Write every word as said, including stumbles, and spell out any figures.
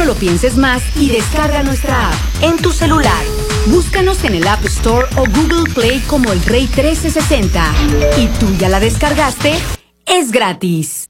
no lo pienses más y descarga nuestra app en tu celular. Búscanos en el App Store o Google Play como El Rey trece sesenta. ¿Y tú ya la descargaste? ¡Es gratis!